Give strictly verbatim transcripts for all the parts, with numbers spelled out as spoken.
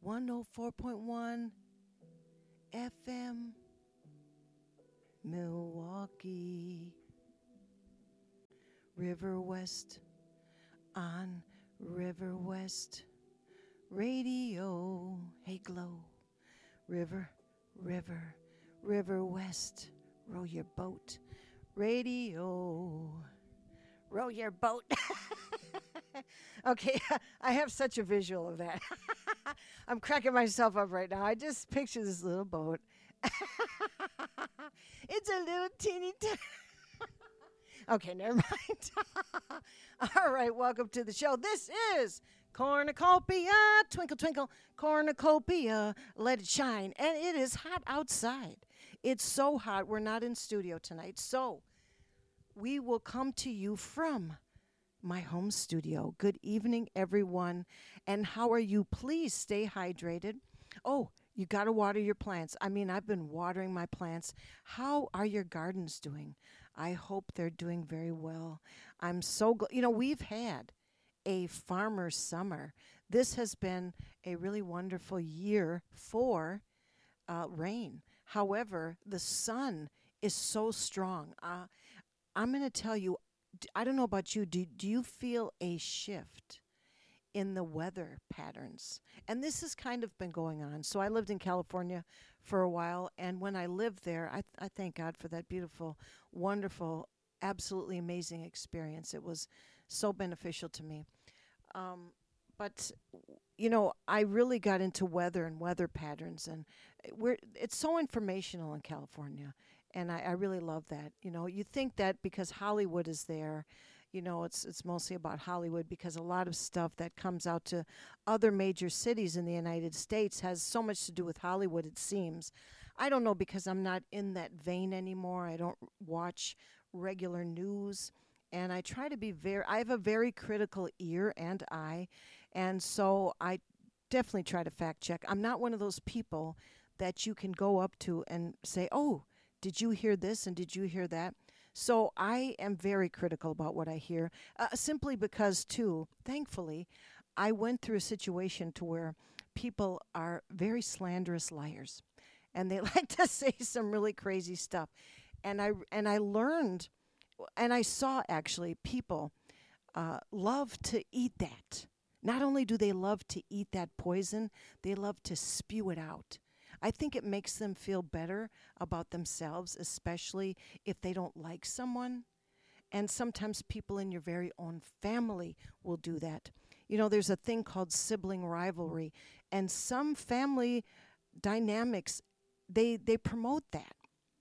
one oh four point one F M, Milwaukee. River West on River West Radio. Hey, Glow. River, river, River West. Row your boat. Radio. Row your boat. Okay, I have such a visual of that. I'm cracking myself up right now. I just picture this little boat. It's a little teeny tiny. Okay, never mind. All right, welcome to the show. This is Cornucopia, Twinkle Twinkle, Cornucopia, Let It Shine. And it is hot outside. It's so hot, we're not in studio tonight. So we will come to you from my home studio. Good evening, everyone. And how are you? Please stay hydrated. Oh, you got to water your plants. I mean, I've been watering my plants. How are your gardens doing? I hope they're doing very well. I'm so glad. You know, we've had a farmer's summer. This has been a really wonderful year for uh, rain. However, the sun is so strong. Uh, I'm going to tell you, d- I don't know about you, do, do you feel a shift in the weather patterns? And this has kind of been going on. So I lived in California for a while, and when I lived there, I, th- I thank God for that beautiful, wonderful, absolutely amazing experience. It was so beneficial to me. Um, but you know, I really got into weather and weather patterns, and we're it's so informational in California, and I, I really love that. You know, you think that because Hollywood is there, you know, it's it's mostly about Hollywood because a lot of stuff that comes out to other major cities in the United States has so much to do with Hollywood, it seems. I don't know because I'm not in that vein anymore. I don't watch regular news, and I try to be very I have a very critical ear and eye, and so I definitely try to fact check. I'm not one of those people that you can go up to and say, "Oh, did you hear this and did you hear that?" So I am very critical about what I hear, uh, simply because, too, thankfully, I went through a situation to where people are very slanderous liars, and they like to say some really crazy stuff. And I and I learned, and I saw actually people uh, love to eat that. Not only do they love to eat that poison, they love to spew it out. I think it makes them feel better about themselves, especially if they don't like someone. And sometimes people in your very own family will do that. You know, there's a thing called sibling rivalry, and some family dynamics, they they promote that.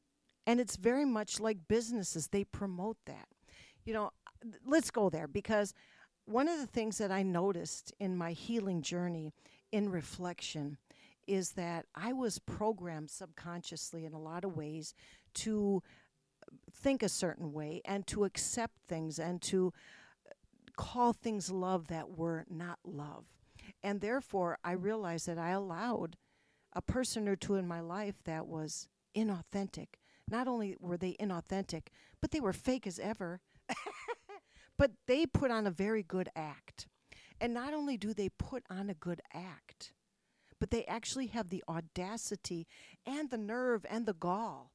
And it's very much like businesses, they promote that. You know, th- let's go there because one of the things that I noticed in my healing journey in reflection is that I was programmed subconsciously in a lot of ways to think a certain way and to accept things and to call things love that were not love. And therefore, I realized that I allowed a person or two in my life that was inauthentic. Not only were they inauthentic, but they were fake as ever. But they put on a very good act. And not only do they put on a good act, but they actually have the audacity and the nerve and the gall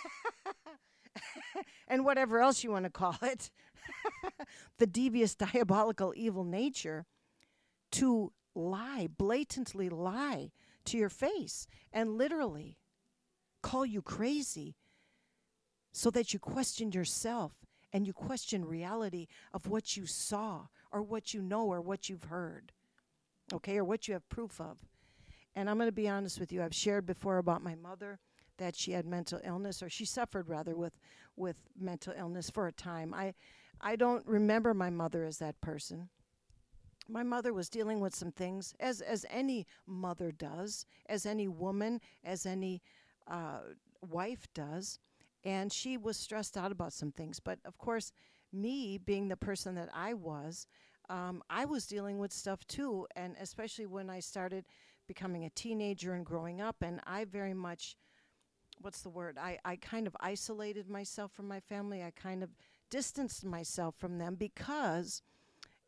and whatever else you want to call it, the devious, diabolical, evil nature to lie, blatantly lie to your face and literally call you crazy so that you question yourself and you question reality of what you saw or what you know or what you've heard, okay, or what you have proof of. And I'm going to be honest with you. I've shared before about my mother that she had mental illness, or she suffered rather with with mental illness for a time. I I don't remember my mother as that person. My mother was dealing with some things, as as any mother does, as any woman, as any uh, wife does, and she was stressed out about some things. But of course, me being the person that I was, um, I was dealing with stuff too, and especially when I started becoming a teenager and growing up, and I very much, what's the word? I, I kind of isolated myself from my family. I kind of distanced myself from them because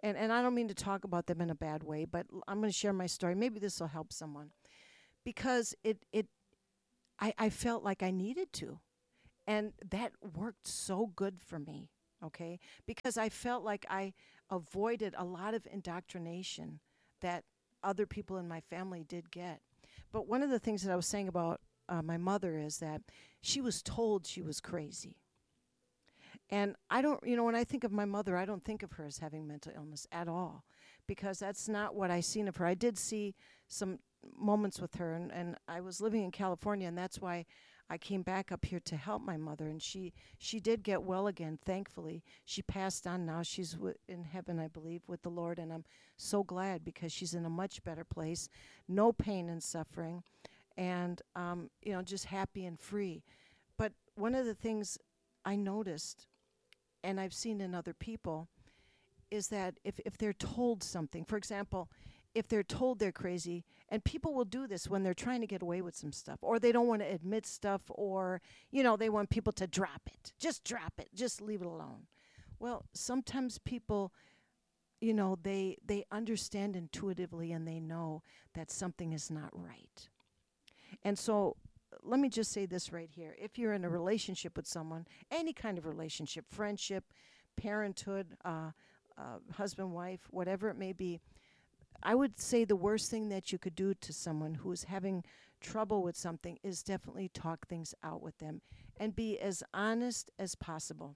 And, and I don't mean to talk about them in a bad way, but l- I'm going to share my story. Maybe this will help someone. Because it, it I, I felt like I needed to. And that worked so good for me, okay? Because I felt like I avoided a lot of indoctrination that other people in my family did get. But one of the things that I was saying about uh, my mother is that she was told she was crazy. And I don't, you know, when I think of my mother, I don't think of her as having mental illness at all, because that's not what I seen of her. I did see some moments with her, and, and I was living in California, and that's why I came back up here to help my mother. And she she did get well again, thankfully. She passed on now. She's w- in heaven, I believe, with the Lord, and I'm so glad because she's in a much better place, no pain and suffering, and um, you know, just happy and free. But one of the things I noticed, and I've seen in other people, is that if, if they're told something, for example, if they're told they're crazy, and people will do this when they're trying to get away with some stuff, or they don't want to admit stuff, or, you know, they want people to drop it. Just drop it. Just leave it alone. Well, sometimes people, you know, they they understand intuitively and they know that something is not right. And so let me just say this right here. If you're in a relationship with someone, any kind of relationship, friendship, parenthood, uh, uh, husband, wife, whatever it may be, I would say the worst thing that you could do to someone who is having trouble with something is definitely talk things out with them and be as honest as possible.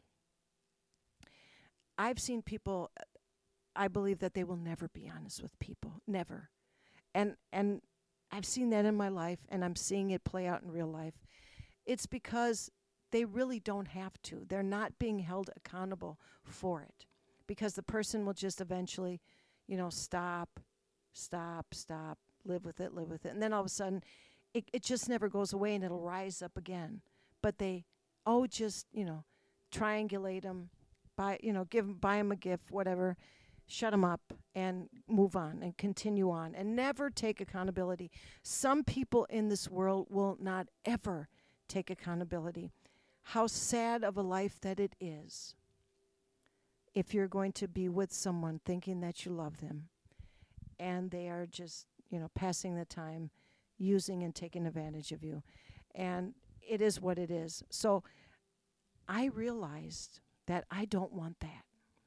I've seen people, uh, I believe that they will never be honest with people, never. And and I've seen that in my life, and I'm seeing it play out in real life. It's because they really don't have to. They're not being held accountable for it, because the person will just eventually, you know, stop, stop, stop, live with it, live with it. And then all of a sudden, it, it just never goes away and it'll rise up again. But they, oh, just, you know, triangulate them, buy, you know, give 'em, buy them a gift, whatever, shut them up and move on and continue on and never take accountability. Some people in this world will not ever take accountability. How sad of a life that it is if you're going to be with someone thinking that you love them and they are just, you know, passing the time, using and taking advantage of you. And it is what it is. So I realized that I don't want that.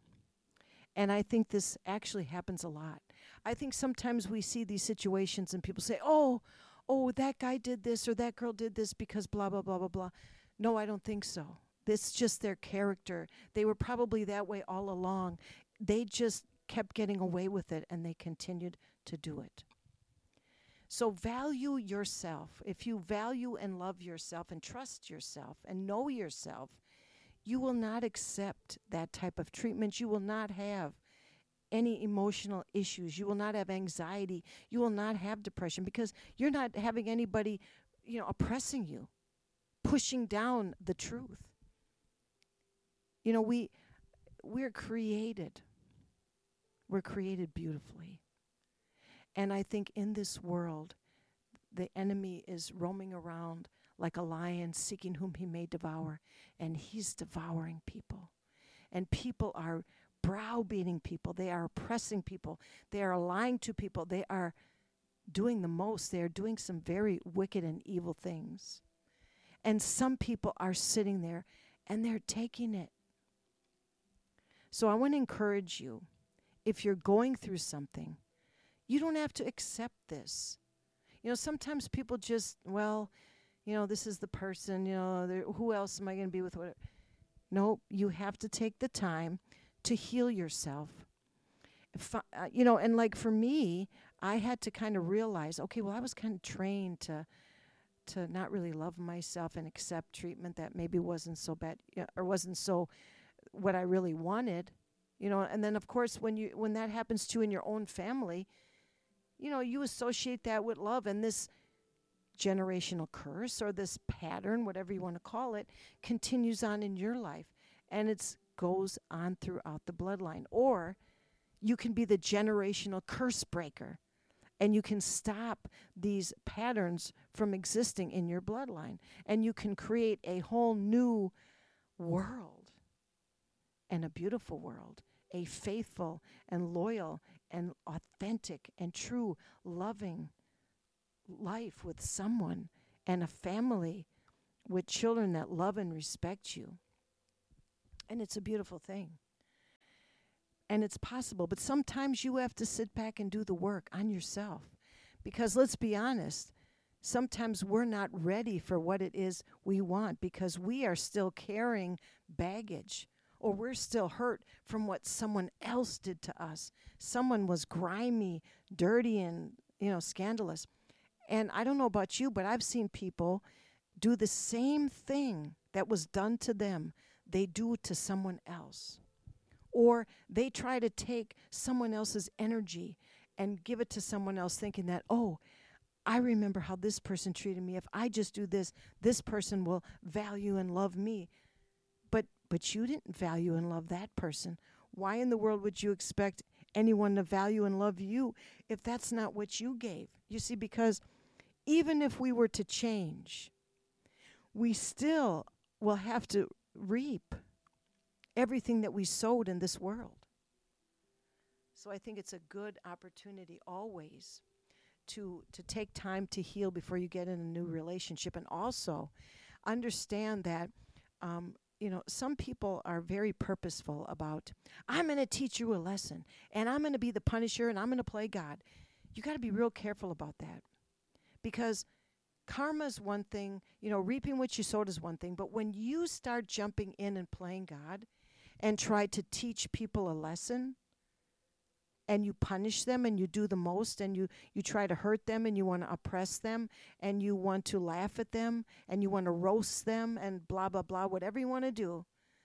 And I think this actually happens a lot. I think sometimes we see these situations and people say, oh, oh, that guy did this or that girl did this because blah, blah, blah, blah, blah. No, I don't think so. This is just their character. They were probably that way all along. They just kept getting away with it and they continued to do it. So value yourself. If you value and love yourself and trust yourself and know yourself, you will not accept that type of treatment. You will not have any emotional issues. You will not have anxiety. You will not have depression because you're not having anybody, you know, oppressing you, pushing down the truth. You know, we we're created. We're created beautifully. And I think in this world, the enemy is roaming around like a lion seeking whom he may devour, and he's devouring people. And people are browbeating people. They are oppressing people. They are lying to people. They are doing the most. They are doing some very wicked and evil things. And some people are sitting there and they're taking it. So I want to encourage you, if you're going through something, you don't have to accept this. You know, sometimes people just, well, you know, this is the person, you know, who else am I going to be with? Whatever. No, you have to take the time to heal yourself. If, uh, you know, and like for me, I had to kind of realize, okay, well, I was kind of trained to to not really love myself and accept treatment that maybe wasn't so bad, you know, or wasn't so what I really wanted, you know. And then, of course, when you when that happens to you in your own family, you know, you associate that with love, and this generational curse or this pattern, whatever you want to call it, continues on in your life, and it goes on throughout the bloodline. Or you can be the generational curse breaker, and you can stop these patterns from existing in your bloodline, and you can create a whole new world, and a beautiful world, a faithful and loyal and authentic and true loving life with someone and a family with children that love and respect you. And it's a beautiful thing. And it's possible, but sometimes you have to sit back and do the work on yourself. Because let's be honest, sometimes we're not ready for what it is we want because we are still carrying baggage, or we're still hurt from what someone else did to us. Someone was grimy, dirty, and, you know, scandalous. And I don't know about you, but I've seen people do the same thing that was done to them. They do it to someone else. Or they try to take someone else's energy and give it to someone else thinking that, oh, I remember how this person treated me. If I just do this, this person will value and love me. But but you didn't value and love that person. Why in the world would you expect anyone to value and love you if that's not what you gave? You see, because even if we were to change, we still will have to reap everything that we sowed in this world. So I think it's a good opportunity always to to take time to heal before you get in a new relationship, and also understand that um, you know, some people are very purposeful about, I'm going to teach you a lesson, and I'm going to be the punisher, and I'm going to play God. You got to be real careful about that, because karma is one thing, you know, reaping what you sowed is one thing, but when you start jumping in and playing God and try to teach people a lesson, and you punish them and you do the most, and you, you try to hurt them, and you want to oppress them, and you want to laugh at them, and you want to roast them, and blah, blah, blah, whatever you want to do.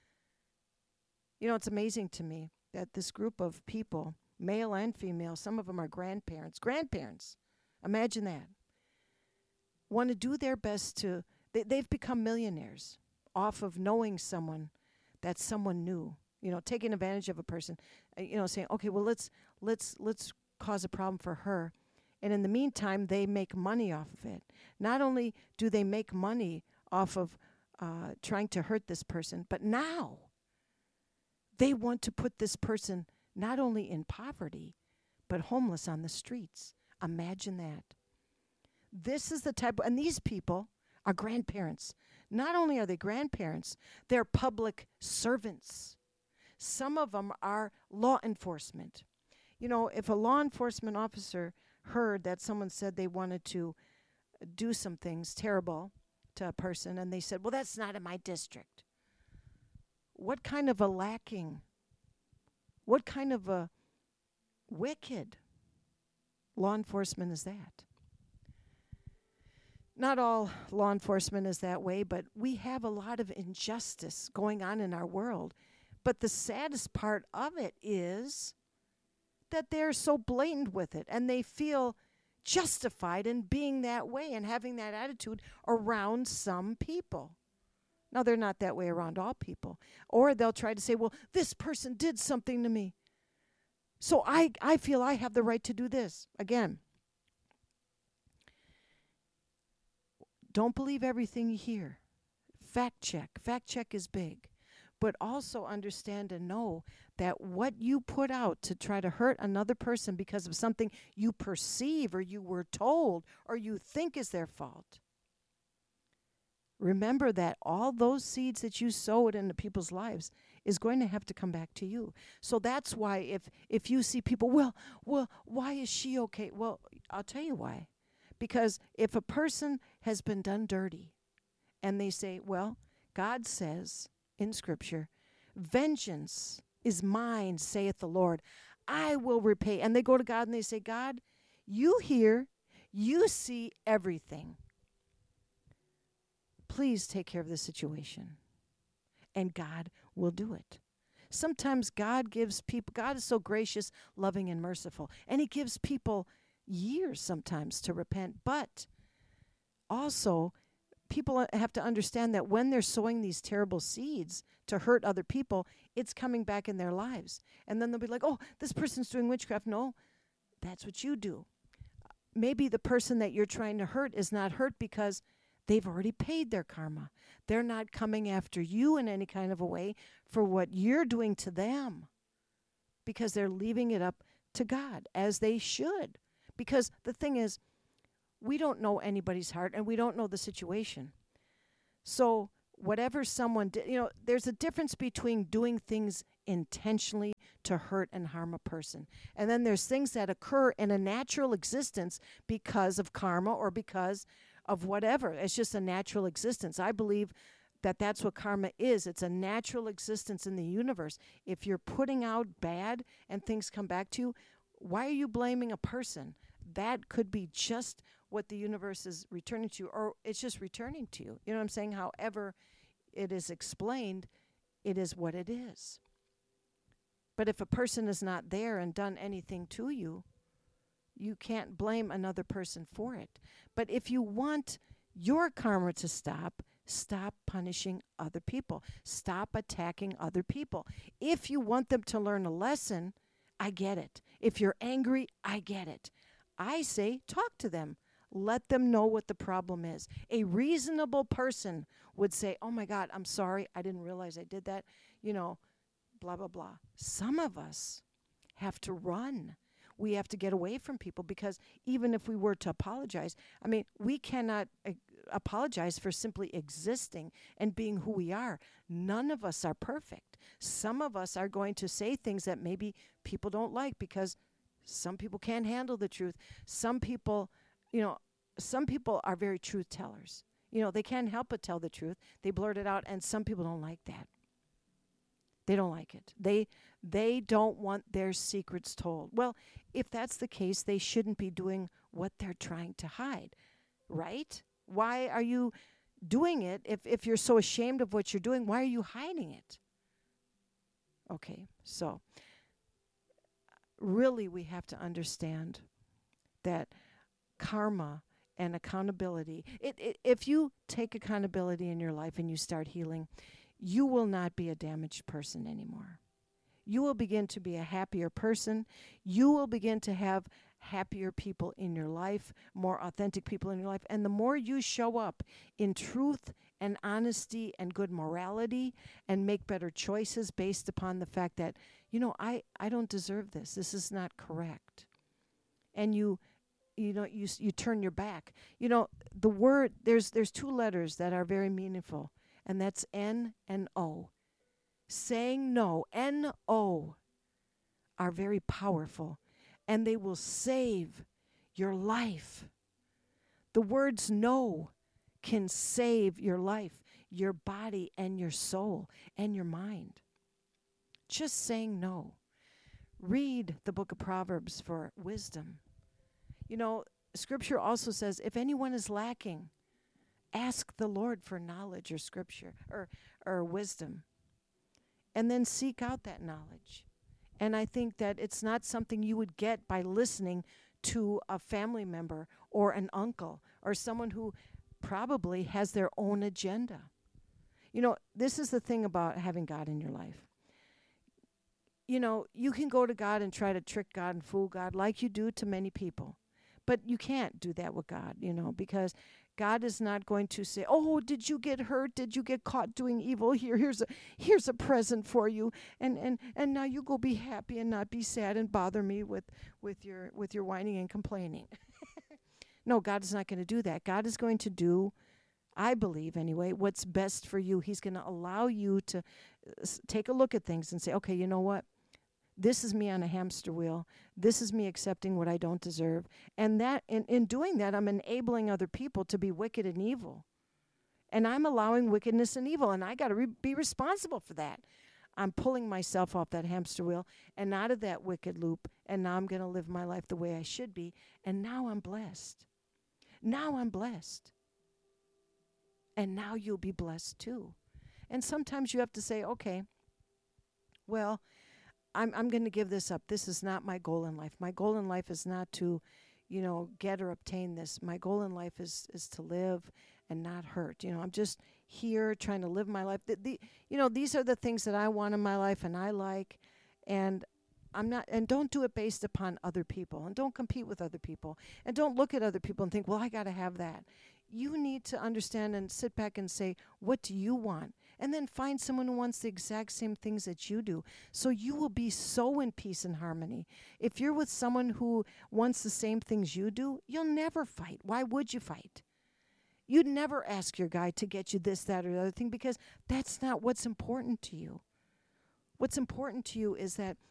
You know, it's amazing to me that this group of people, male and female, some of them are grandparents, grandparents, imagine that, want to do their best to, they, they've become millionaires off of knowing someone that someone knew. You know, taking advantage of a person, uh, you know, saying, okay, well, let's let's let's cause a problem for her. And in the meantime, they make money off of it. Not only do they make money off of uh, trying to hurt this person, but now they want to put this person not only in poverty, but homeless on the streets. Imagine that. This is the type, of, and these people are grandparents. Not only are they grandparents, they're public servants. Some of them are law enforcement. You know, if a law enforcement officer heard that someone said they wanted to do some things terrible to a person, and they said, well, that's not in my district. What kind of a lacking, what kind of a wicked law enforcement is that? Not all law enforcement is that way, but we have a lot of injustice going on in our world. But the saddest part of it is that they're so blatant with it, and they feel justified in being that way and having that attitude around some people. Now, they're not that way around all people. Or they'll try to say, well, this person did something to me, so I, I feel I have the right to do this. Again, don't believe everything you hear. Fact check. Fact check is big. But also understand and know that what you put out to try to hurt another person because of something you perceive or you were told or you think is their fault, remember that all those seeds that you sowed into people's lives is going to have to come back to you. So that's why if, if you see people, well, well, why is she okay? Well, I'll tell you why. Because if a person has been done dirty and they say, well, God says in Scripture, vengeance is mine, saith the Lord. I will repay. And they go to God and they say, God, you hear, you see everything. Please take care of this situation. And God will do it. Sometimes God gives people, God is so gracious, loving, and merciful. And he gives people years sometimes to repent. But also, people have to understand that when they're sowing these terrible seeds to hurt other people, it's coming back in their lives. And then they'll be like, oh, this person's doing witchcraft. No, that's what you do. Maybe the person that you're trying to hurt is not hurt because they've already paid their karma. They're not coming after you in any kind of a way for what you're doing to them. because they're leaving it up to God, as they should. Because the thing is, we don't know anybody's heart, and we don't know the situation. So whatever someone did, you know, there's a difference between doing things intentionally to hurt and harm a person. And then there's things that occur in a natural existence because of karma or because of whatever. It's just a natural existence. I believe that that's what karma is. It's a natural existence in the universe. If you're putting out bad and things come back to you, why are you blaming a person? That could be just what the universe is returning to you, or it's just returning to you. You know what I'm saying? However it is explained, it is what it is. But if a person is not there and done anything to you, you can't blame another person for it. But if you want your karma to stop, stop punishing other people. Stop attacking other people. If you want them to learn a lesson, I get it. If you're angry, I get it. I say talk to them. Let them know what the problem is. A reasonable person would say, oh my God, I'm sorry. I didn't realize I did that. You know, blah, blah, blah. Some of us have to run. We have to get away from people, because even if we were to apologize, I mean, we cannot uh, apologize for simply existing and being who we are. None of us are perfect. Some of us are going to say things that maybe people don't like, because some people can't handle the truth. Some people, you know, some people are very truth tellers. You know, they can't help but tell the truth. They blurt it out, and some people don't like that. They don't like it. They they don't want their secrets told. Well, if that's the case, they shouldn't be doing what they're trying to hide, right? Why are you doing it? If if you're so ashamed of what you're doing, why are you hiding it? Okay, so really we have to understand that karma and accountability, it, it, if you take accountability in your life and you start healing, you will not be a damaged person anymore. You will begin to be a happier person. You will begin to have happier people in your life, more authentic people in your life. And the more you show up in truth and honesty and good morality and make better choices based upon the fact that, you know, I, I don't deserve this. This is not correct. And you you know you you turn your back. You know, the word, there's there's two letters that are very meaningful, and that's N and O. Saying no, N O, are very powerful, and they will save your life. The words no can save your life, your body, and your soul, and your mind. Just saying no. Read the book of Proverbs for wisdom. You know, Scripture also says, if anyone is lacking, ask the Lord for knowledge or Scripture or, or wisdom. And then seek out that knowledge. And I think that it's not something you would get by listening to a family member or an uncle or someone who probably has their own agenda. You know, this is the thing about having God in your life. You know, you can go to God and try to trick God and fool God like you do to many people. But you can't do that with God, you know, because God is not going to say, oh, did you get hurt? Did you get caught doing evil? Here, here's a here's a present for you. And and, and now you go be happy and not be sad and bother me with, with your with your whining and complaining. No, God is not going to do that. God is going to do, I believe anyway, what's best for you. He's going to allow you to uh, s- take a look at things and say, okay, you know what? This is me on a hamster wheel. This is me accepting what I don't deserve. And that in, in doing that, I'm enabling other people to be wicked and evil. And I'm allowing wickedness and evil, and I got to re- be responsible for that. I'm pulling myself off that hamster wheel and out of that wicked loop, and now I'm going to live my life the way I should be, and now I'm blessed. Now I'm blessed. And now you'll be blessed too. And sometimes you have to say, okay, well, I'm I'm going to give this up. This is not my goal in life. My goal in life is not to, you know, get or obtain this. My goal in life is is to live and not hurt. You know, I'm just here trying to live my life. The, the you know, these are the things that I want in my life and I like, and I'm not, and don't do it based upon other people, and don't compete with other people, and don't look at other people and think, well, I got to have that. You need to understand and sit back and say, what do you want? And then find someone who wants the exact same things that you do. So you will be so in peace and harmony. If you're with someone who wants the same things you do, you'll never fight. Why would you fight? You'd never ask your guy to get you this, that, or the other thing because that's not what's important to you. What's important to you is that